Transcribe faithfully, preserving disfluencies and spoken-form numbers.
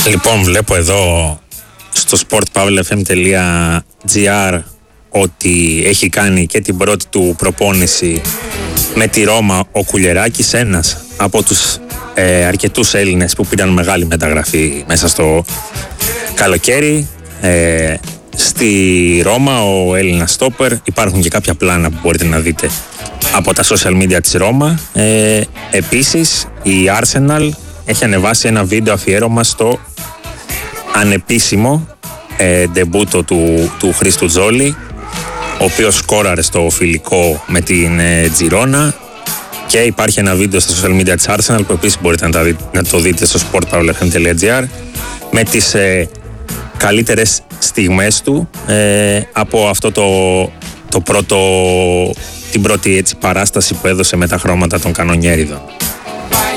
Λοιπόν, βλέπω εδώ στο sport pavel f m dot g r ότι έχει κάνει και την πρώτη του προπόνηση με τη Ρώμα ο Κουλιεράκης, ένας από τους ε, αρκετούς Έλληνες που πήραν μεγάλη μεταγραφή μέσα στο καλοκαίρι. Ε, στη Ρώμα ο Έλληνας στόπερ, υπάρχουν και κάποια πλάνα που μπορείτε να δείτε από τα social media της Ρώμα. Ε, επίσης η Arsenal έχει ανεβάσει ένα βίντεο αφιέρωμα στο ανεπίσημο ε, ντεμπούτο του, του Χρήστου Τζόλη, ο οποίος σκόραρε στο φιλικό με την ε, Τζιρόνα, και υπάρχει ένα βίντεο στα social media της Arsenal που επίσης μπορείτε να, τα δείτε, να το δείτε στο sport pavel f m dot g r με τις ε, καλύτερες στιγμές του ε, από αυτό το, το πρώτο, την πρώτη έτσι, παράσταση που έδωσε με τα χρώματα των κανονιέριδων.